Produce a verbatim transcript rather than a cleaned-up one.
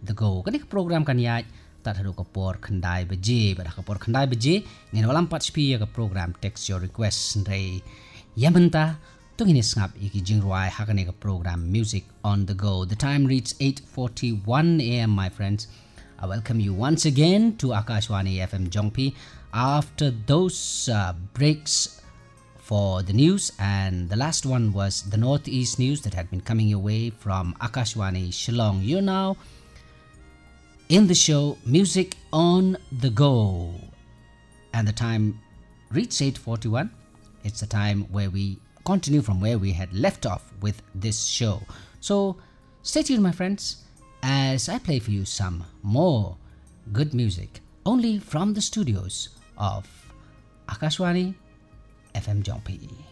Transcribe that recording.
the go kanik program kanyai tat hadu ko por khandai beje pada ko por khandai beje ngin walam patchpi ka program text your request rei yamanta tungini snap iki jingruai hakane ka program music on the go. The time reads eight forty-one a m my friends. I welcome you once again to Akashwani F M Jongpi after those uh, breaks for the news, and the last one was the Northeast news that had been coming your way from Akashwani Shillong. You're now in the show Music on the Go, and the time reads eight forty-one. It's the time where we continue from where we had left off with this show. So stay tuned, my friends, as I play for you some more good music only from the studios of Akashwani F M Jongpi.